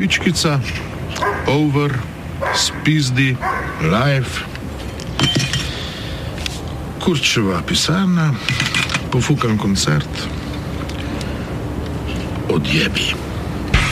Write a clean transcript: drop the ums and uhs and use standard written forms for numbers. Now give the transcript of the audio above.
pičkica, over, spizdi, live, Kurčeva pisarna, pofukan koncert, odjebi.